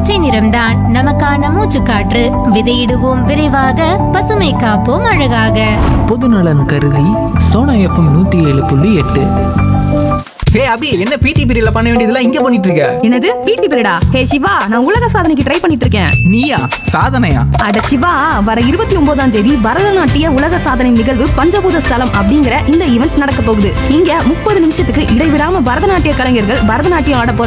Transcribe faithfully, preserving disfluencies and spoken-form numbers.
பச்சை நிறம்தான் நமக்கான மூச்சுக்காற்று. விதையிடுவோம் விரைவாக, பசுமை காப்போம் அழகாக. பொதுநலன் கருதி சோனா எஃப்எம் நூத்தி ஏழு புள்ளி எட்டு. ஹே அபி, என்ன பிடி பீரியட்ல பண்ண வேண்டியதெல்லாம் இங்க பண்ணிட்டு இருக்க? என்னது பிடி பீரியடா? ஹே சிவா, நான் உலக சாதனைக்கு ட்ரை பண்ணிட்டு இருக்கேன். நீயா? சாதனையா? அட சிவா, வர இருபத்தி ஒன்பதாம் தேதி பரதநாட்டிய உலக சாதனை நிகழ்வு பஞ்சபூத ஸ்தலம் அப்படிங்கிற இந்த ஈவெண்ட் நடக்க போகுது. இங்க முப்பது நிமிஷத்துக்கு இடைவிடாம பரதநாட்டிய கலைஞர்கள் பரதநாட்டியம் ஆட போறாங்க.